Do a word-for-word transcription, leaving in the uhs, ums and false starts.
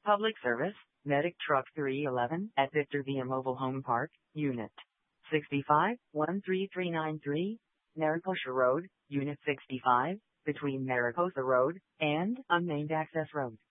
Public Service, Medic Truck three eleven at Victor Villa Mobile Home Park, Unit sixty-five, one three three nine three, Mariposa Road, Unit sixty-five, between Mariposa Road and Unnamed Access Road.